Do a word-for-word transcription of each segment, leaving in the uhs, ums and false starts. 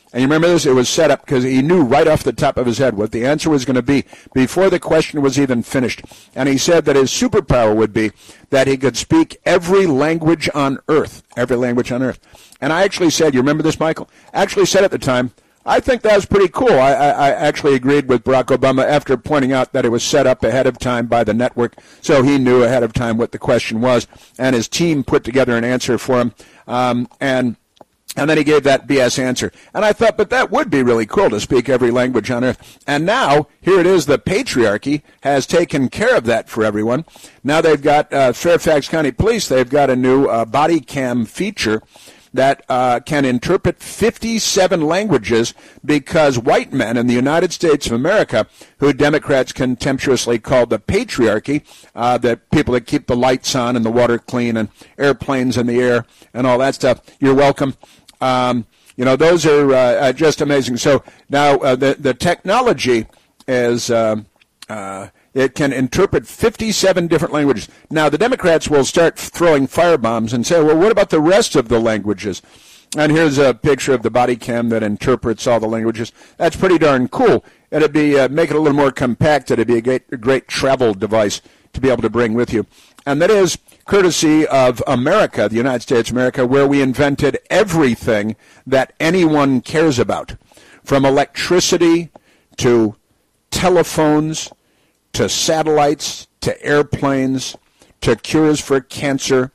And you remember this? It was set up because he knew right off the top of his head what the answer was going to be before the question was even finished. And he said that his superpower would be that he could speak every language on earth, every language on earth. And I actually said, you remember this, Michael? I actually said at the time, I think that was pretty cool. I, I, I actually agreed with Barack Obama after pointing out that it was set up ahead of time by the network, so he knew ahead of time what the question was, and his team put together an answer for him. Um, and And then he gave that B S answer. And I thought, but that would be really cool to speak every language on earth. And now, here it is, the patriarchy has taken care of that for everyone. Now they've got uh, Fairfax County Police, they've got a new uh, body cam feature that uh, can interpret fifty-seven languages because white men in the United States of America, who Democrats contemptuously call the patriarchy, uh, the people that keep the lights on and the water clean and airplanes in the air and all that stuff, you're welcome. Um, you know, those are uh, just amazing. So now uh, the, the technology is... Uh, uh, It can interpret fifty-seven different languages. Now, the Democrats will start throwing firebombs and say, well, what about the rest of the languages? And here's a picture of the body cam that interprets all the languages. That's pretty darn cool. It'd be uh, make it a little more compact. It'd be a great, a great travel device to be able to bring with you. And that is courtesy of America, the United States of America, where we invented everything that anyone cares about, from electricity to telephones, to satellites, to airplanes, to cures for cancer.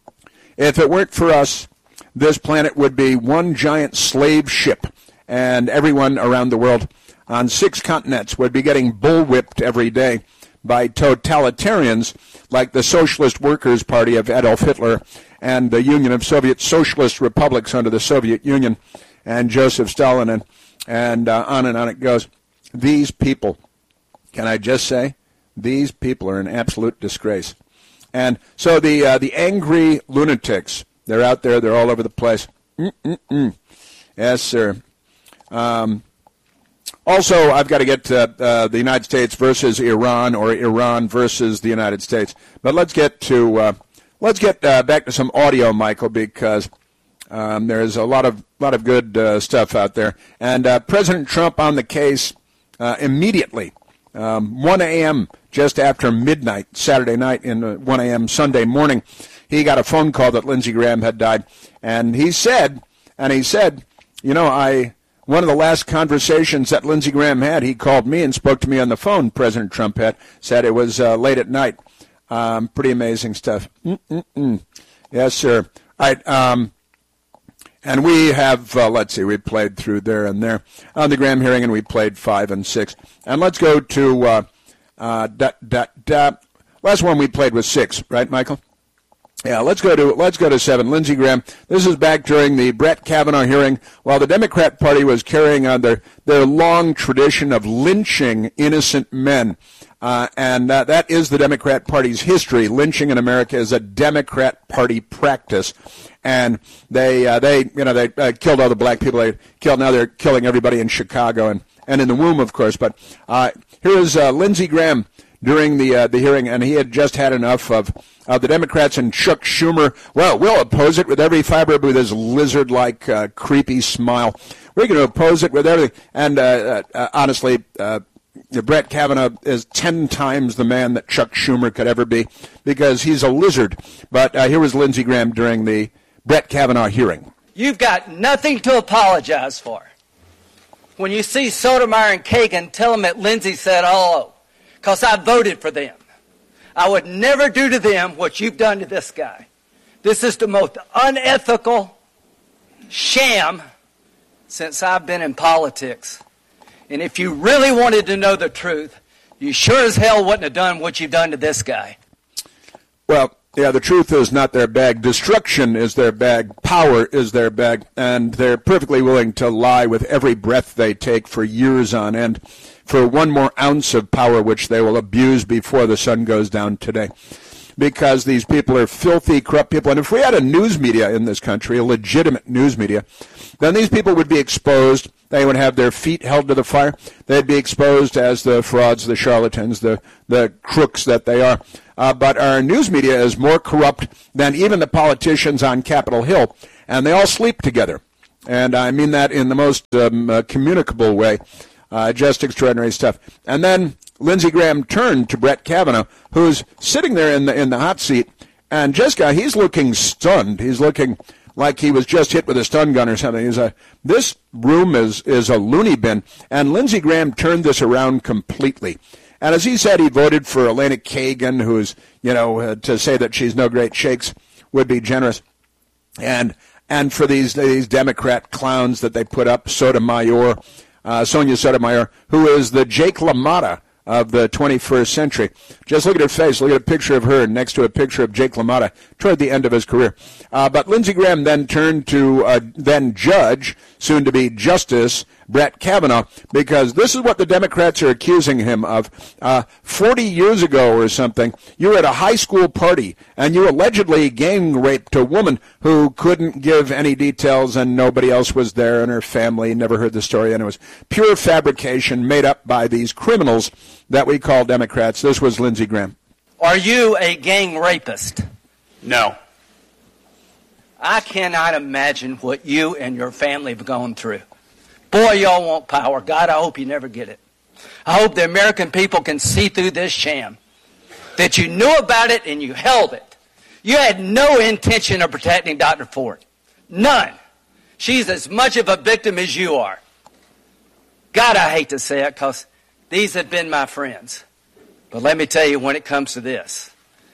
If it weren't for us, this planet would be one giant slave ship, and everyone around the world on six continents would be getting bullwhipped every day by totalitarians like the Socialist Workers' Party of Adolf Hitler and the Union of Soviet Socialist Republics under the Soviet Union and Joseph Stalin, and, and uh, on and on it goes. These people, can I just say, these people are an absolute disgrace. And so the uh, the angry lunatics, they're out there, they're all over the place. Mm-mm-mm. Yes, sir. Um, also, I've got to get to uh, the United States versus Iran, or Iran versus the United States. But let's get to uh, let's get uh, back to some audio, Michael, because um, there's a lot of lot of good uh, stuff out there. And uh, President Trump on the case uh, immediately. Um, one a.m. just after midnight Saturday night and uh, one a.m. Sunday morning, he got a phone call that Lindsey Graham had died. And he said, and he said, you know, I one of the last conversations that Lindsey Graham had, he called me and spoke to me on the phone, President Trump had, said it was uh, late at night. Um, pretty amazing stuff. Mm-mm-mm. Yes, sir. All right. Um, And we have, uh, let's see, we played through there and there on the Graham hearing, and we played five and six. And let's go to, uh, uh, da, da, da. Last one we played was six, right, Michael? Yeah, let's go to let's go to seven. Lindsey Graham. This is back during the Brett Kavanaugh hearing, while the Democrat Party was carrying on their, their long tradition of lynching innocent men. Uh, and uh, that is the Democrat Party's history. Lynching in America is a Democrat Party practice. And they, uh, they, you know, they uh, killed all the black people. They killed. Now they're killing everybody in Chicago and, and in the womb, of course. But uh, here is uh, Lindsey Graham during the uh, the hearing, and he had just had enough of uh, the Democrats and Chuck Schumer. Well, we'll oppose it with every fiber, with his lizard-like, uh, creepy smile. We're going to oppose it with everything. And uh, uh, honestly, uh, Brett Kavanaugh is ten times the man that Chuck Schumer could ever be, because he's a lizard. But uh, here was Lindsey Graham during the Brett Kavanaugh hearing. You've got nothing to apologize for. When you see Sotomayor and Kagan, tell them that Lindsey said hello, because I voted for them. I would never do to them what you've done to this guy. This is the most unethical sham since I've been in politics. And if you really wanted to know the truth, you sure as hell wouldn't have done what you've done to this guy. Well, yeah, the truth is not their bag. Destruction is their bag. Power is their bag. And they're perfectly willing to lie with every breath they take for years on end for one more ounce of power, which they will abuse before the sun goes down today. Because these people are filthy, corrupt people. And if we had a news media in this country, a legitimate news media, then these people would be exposed. They would have their feet held to the fire. They'd be exposed as the frauds, the charlatans, the, the crooks that they are. Uh, but our news media is more corrupt than even the politicians on Capitol Hill, and they all sleep together. And I mean that in the most um, uh, communicable way. Uh, just extraordinary stuff. And then Lindsey Graham turned to Brett Kavanaugh, who's sitting there in the in the hot seat. And Jessica, he's looking stunned. He's looking like he was just hit with a stun gun or something. He's a, this room is, is a loony bin. And Lindsey Graham turned this around completely. And as he said, he voted for Elena Kagan, who's, you know, uh, to say that she's no great shakes would be generous. And and for these these Democrat clowns that they put up, Sotomayor, uh, Sonia Sotomayor, who is the Jake LaMotta of the twenty-first century. Just look at her face. Look at a picture of her next to a picture of Jake LaMotta toward the end of his career. Uh, but Lindsey Graham then turned to uh, then Judge, soon to be Justice, Brett Kavanaugh, because this is what the Democrats are accusing him of. Uh, forty years ago or something, you were at a high school party, and you allegedly gang raped a woman who couldn't give any details, and nobody else was there, and her family never heard the story, and it was pure fabrication made up by these criminals that we call Democrats. This was Lindsey Graham. Are you a gang rapist? No. I cannot imagine what you and your family have gone through. Boy, y'all want power. God, I hope you never get it. I hope the American people can see through this sham. That you knew about it and you held it. You had no intention of protecting Doctor Ford. None. She's as much of a victim as you are. God, I hate to say it because these have been my friends. But let me tell you, when it comes to this,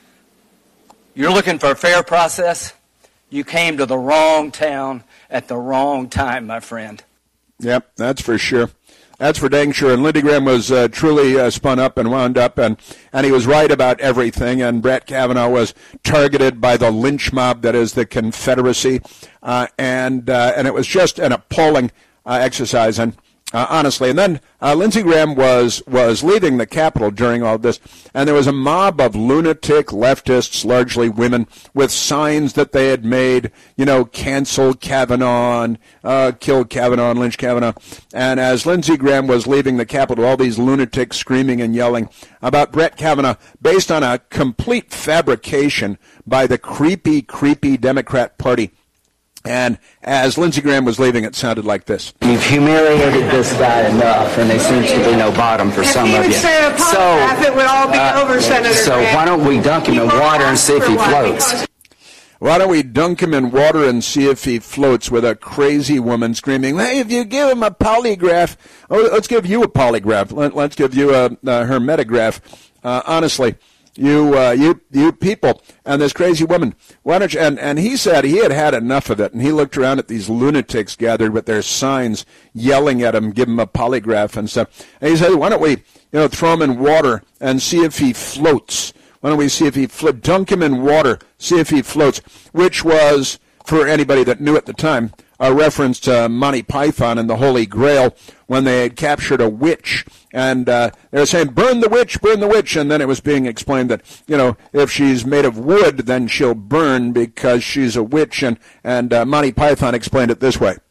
you're looking for a fair process, you came to the wrong town at the wrong time, my friend. Yep, that's for sure. That's for dang sure. And Lindsey Graham was uh, truly uh, spun up and wound up, and, and he was right about everything. And Brett Kavanaugh was targeted by the lynch mob that is the Confederacy. Uh, and uh, and it was just an appalling uh, exercise. And Uh, honestly. And then uh, Lindsey Graham was, was leaving the Capitol during all this, and there was a mob of lunatic leftists, largely women, with signs that they had made, you know, cancel Kavanaugh, and, uh, kill Kavanaugh, and lynch Kavanaugh. And as Lindsey Graham was leaving the Capitol, all these lunatics screaming and yelling about Brett Kavanaugh, based on a complete fabrication by the creepy, creepy Democrat Party. And as Lindsey Graham was leaving, it sounded like this. You've humiliated this guy enough, and there seems to be no bottom for if some of you. If he would say a polygraph, so, it would all be uh, over, Senator So Graham. why don't we dunk him in water and see if he floats? Why don't we dunk him in water and see if he floats, with a crazy woman screaming, hey, if you give him a polygraph, oh, let's give you a polygraph. Let, let's give you a, a hermetograph. Uh, honestly. You, uh, you, you people, and this crazy woman. Why don't you? And, and he said he had had enough of it, and he looked around at these lunatics gathered with their signs, yelling at him, give him a polygraph and stuff. And he said, "Why don't we, you know, throw him in water and see if he floats? Why don't we see if he floats? Dunk him in water, see if he floats?" Which was, for anybody that knew at the time, a reference to Monty Python and the Holy Grail when they had captured a witch. And uh, they were saying, burn the witch, burn the witch. And then it was being explained that, you know, if she's made of wood, then she'll burn because she's a witch. And, and uh, Monty Python explained it this way.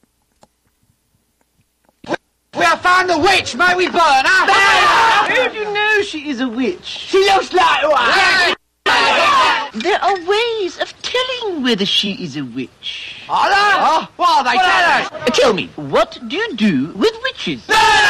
We have found the witch, may we burn her? How do you know she is a witch? She looks like one. There are ways of telling whether she is a witch. Are there? Oh, what are they? Tell us. Uh, tell me, what do you do with witches?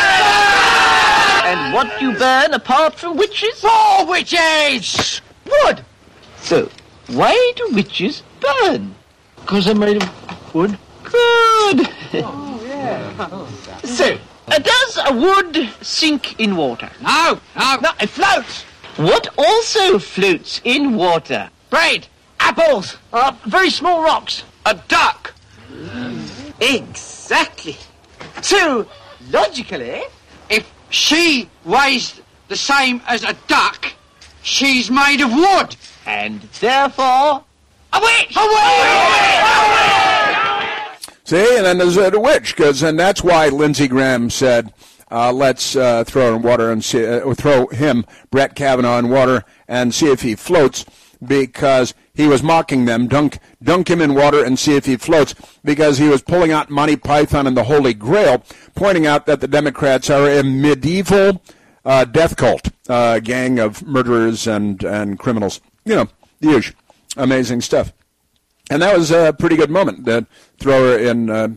And what do you burn apart from witches? More witches! Wood. So, why do witches burn? Because they're made of wood. Good. Oh, yeah. So, uh, does a wood sink in water? No, no. No, it floats. What also floats in water? Bread, apples, uh, very small rocks, a duck. Exactly. So, logically, if she weighs the same as a duck, she's made of wood. And therefore, a witch! A witch! See, and then there's a witch, because, and that's why Lindsey Graham said, Uh, let's uh, throw her in water and see, uh, throw him, Brett Kavanaugh, in water and see if he floats, because he was mocking them. Dunk, dunk him in water and see if he floats, because he was pulling out Monty Python and the Holy Grail, pointing out that the Democrats are a medieval uh, death cult, uh, gang of murderers and, and criminals. You know, huge, amazing stuff. And that was a pretty good moment to throw her in uh,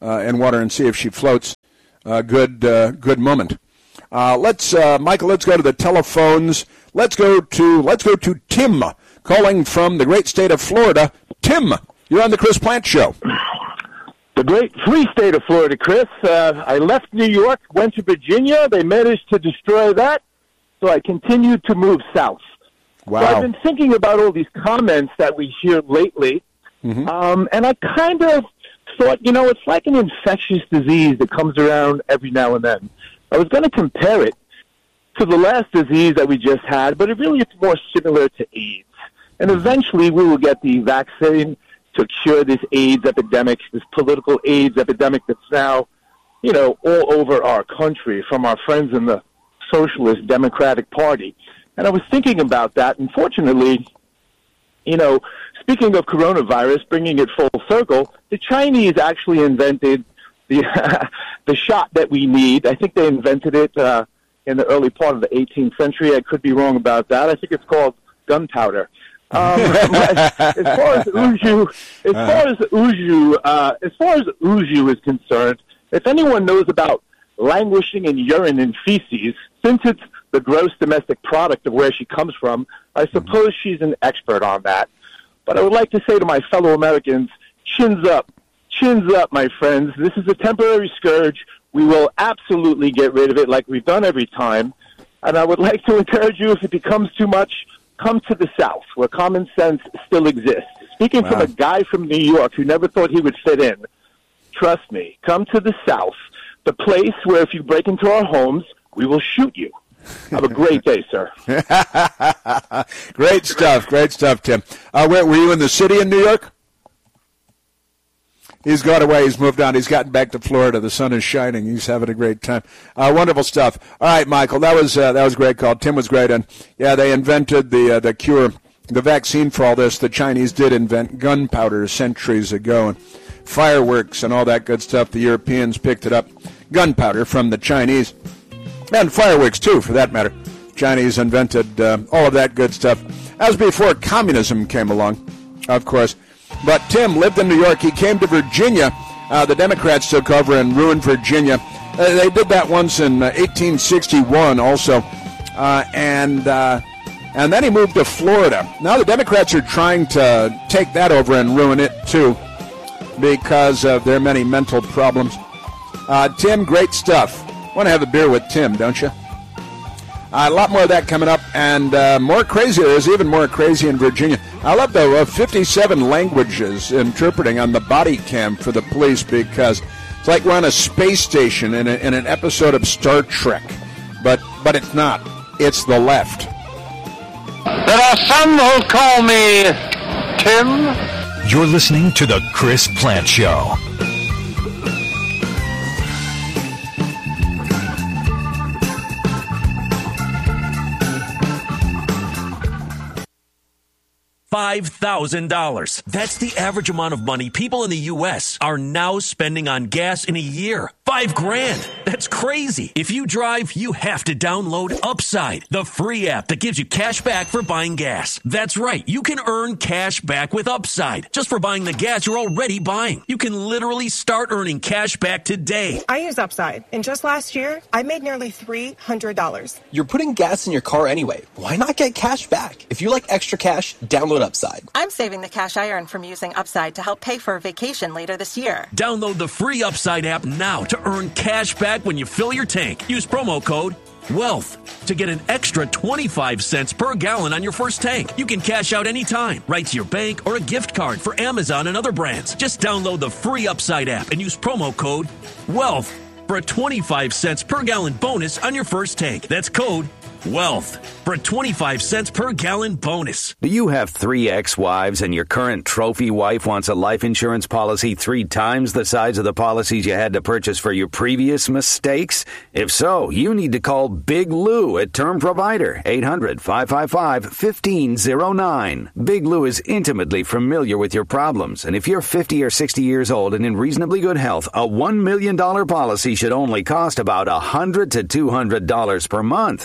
uh, in water and see if she floats. A good, uh, good moment. Uh, let's, uh, Michael, let's go to the telephones. Let's go to, let's go to Tim, calling from the great state of Florida. Tim, you're on the Chris Plante Show. The great free state of Florida, Chris. Uh, I left New York, went to Virginia. They managed to destroy that, so I continued to move south. Wow. So I've been thinking about all these comments that we hear lately, mm-hmm. um, and I kind of thought, you know, it's like an infectious disease that comes around every now and then. I was going to compare it to the last disease that we just had, but it really is more similar to AIDS. And eventually we will get the vaccine to cure this AIDS epidemic, this political AIDS epidemic that's now, you know, all over our country from our friends in the Socialist Democratic Party. And I was thinking about that, and fortunately, you know, speaking of coronavirus, bringing it full circle, the Chinese actually invented the the shot that we need. I think they invented it uh, in the early part of the eighteenth century. I could be wrong about that. I think it's called gunpowder. Um, as far as Uju, as far as Uju, uh, as far as Uju is concerned, if anyone knows about languishing in urine and feces, since it's the gross domestic product of where she comes from, I suppose she's an expert on that. But I would like to say to my fellow Americans, chins up, chins up, my friends. This is a temporary scourge. We will absolutely get rid of it like we've done every time. And I would like to encourage you, if it becomes too much, come to the South, where common sense still exists. Speaking wow. from a guy from New York who never thought he would fit in, trust me, come to the South, the place where if you break into our homes, we will shoot you. Have a great day, sir. Great stuff. Great stuff, Tim. Uh, where, were you in the city in New York? He's gone away. He's moved on. He's gotten back to Florida. The sun is shining. He's having a great time. Uh, wonderful stuff. All right, Michael, that was uh, that was a great call. Tim was great. And, yeah, they invented the uh, the cure, the vaccine for all this. The Chinese did invent gunpowder centuries ago, and fireworks and all that good stuff. The Europeans picked it up. Gunpowder from the Chinese. And fireworks, too, for that matter. Chinese invented uh, all of that good stuff. That was before communism came along, of course. But Tim lived in New York. He came to Virginia. Uh, the Democrats took over and ruined Virginia. Uh, they did that once in uh, eighteen sixty-one also. Uh, and uh, and then he moved to Florida. Now the Democrats are trying to take that over and ruin it, too, because of their many mental problems. Uh, Tim, great stuff. Want to have a beer with Tim, don't you? Uh, a lot more of that coming up, and uh, more crazy. There's even more crazy in Virginia. I love the uh, fifty-seven languages interpreting on the body cam for the police, because it's like we're on a space station in, a, in an episode of Star Trek. But but it's not. It's the left. There are some who call me Tim. You're listening to The Chris Plante Show. five thousand dollars. That's the average amount of money people in the U S are now spending on gas in a year. Five grand. That's crazy. If you drive, you have to download Upside, the free app that gives you cash back for buying gas. That's right. You can earn cash back with Upside just for buying the gas you're already buying. You can literally start earning cash back today. I use Upside, and just last year, I made nearly three hundred dollars. You're putting gas in your car anyway. Why not get cash back? If you like extra cash, download Upside. I'm saving the cash I earn from using Upside to help pay for a vacation later this year. Download the free Upside app now to earn cash back when you fill your tank. Use promo code WEALTH to get an extra twenty-five cents per gallon on your first tank. You can cash out anytime, right to your bank or a gift card for Amazon and other brands. Just download the free Upside app and use promo code WEALTH for a twenty-five cents per gallon bonus on your first tank. That's code WEALTH for a twenty-five cents per gallon bonus. Do you have three ex-wives and your current trophy wife wants a life insurance policy three times the size of the policies you had to purchase for your previous mistakes? If so, you need to call Big Lou at Term Provider, eight hundred, five five five, one five zero nine. Big Lou is intimately familiar with your problems, and if you're fifty or sixty years old and in reasonably good health, a one million dollars policy should only cost about one hundred to two hundred dollars per month. Big Lou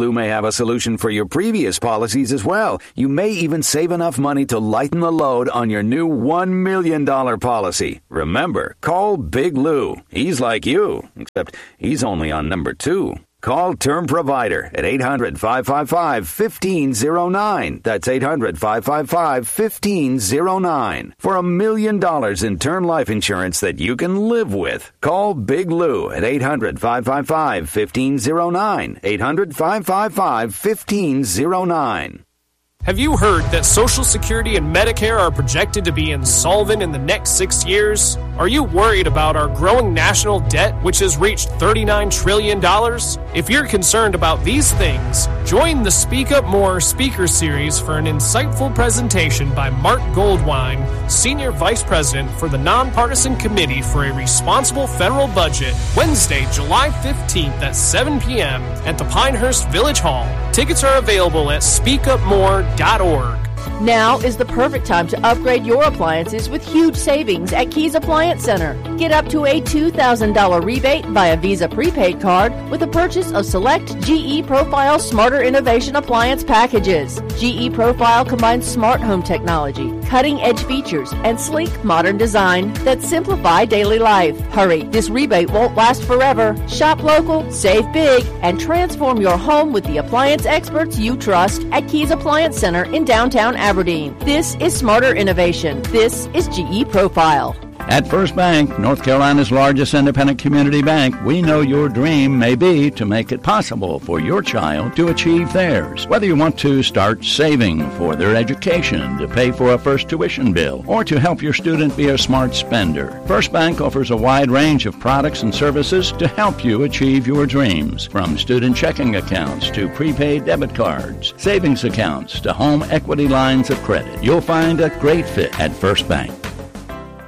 Lou may have a solution for your previous policies as well. You may even save enough money to lighten the load on your new one million dollars policy. Remember, call Big Lou. He's like you, except he's only on number two. Call Term Provider at eight hundred, five five five, one five zero nine. That's eight hundred, five five five, one five zero nine. For a million dollars in term life insurance that you can live with. Call Big Lou at eight hundred, five five five, one five zero nine. eight hundred, five five five, one five zero nine. Have you heard that Social Security and Medicare are projected to be insolvent in the next six years? Are you worried about our growing national debt, which has reached thirty-nine trillion dollars? If you're concerned about these things, join the Speak Up More speaker series for an insightful presentation by Mark Goldwine, Senior Vice President for the Nonpartisan Committee for a Responsible Federal Budget, Wednesday, July fifteenth at seven p.m. at the Pinehurst Village Hall. Tickets are available at speak up more dot org. Now is the perfect time to upgrade your appliances with huge savings at Keys Appliance Center. Get up to a two thousand dollars rebate via Visa prepaid card with the purchase of select G E Profile Smarter Innovation Appliance packages. G E Profile combines smart home technology, cutting-edge features, and sleek modern design that simplify daily life. Hurry, this rebate won't last forever. Shop local, save big, and transform your home with the appliance experts you trust at Keys Appliance Center in downtown Aberdeen. This is smarter innovation. This is G E Profile. At First Bank, North Carolina's largest independent community bank, we know your dream may be to make it possible for your child to achieve theirs. Whether you want to start saving for their education, to pay for a first tuition bill, or to help your student be a smart spender, First Bank offers a wide range of products and services to help you achieve your dreams. From student checking accounts to prepaid debit cards, savings accounts to home equity lines of credit, you'll find a great fit at First Bank.